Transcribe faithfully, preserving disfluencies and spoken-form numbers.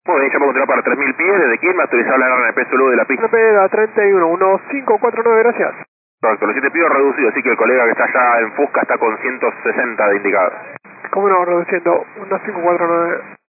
Muy bien, llamo a continuar para tres mil pies. ¿Desde quién me autorizaba la R N P solo de la pista? R P da treinta y uno, uno cinco cuatro nueve, gracias. Correcto, los siete pidos reducidos, así que el colega que está allá en Fusca está con ciento sesenta de indicador. ¿Cómo no? Reduciendo, uno cinco cuatro nueve.